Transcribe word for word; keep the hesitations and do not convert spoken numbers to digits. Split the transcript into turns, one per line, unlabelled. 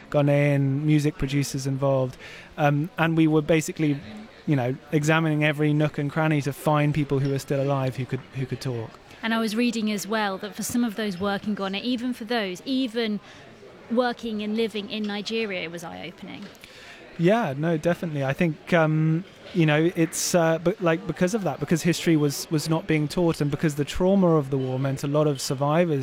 Ghanaian music producers involved, um, and we were basically, you know, examining every nook and cranny to find people who were still alive who could who could talk.
And I was reading as well that for some of those working Ghana, even for those, even working and living in Nigeria, it was eye-opening.
Yeah, no, definitely. I think, um, you know, it's uh, but like because of that, because history was, was not being taught, and because the trauma of the war meant a lot of survivors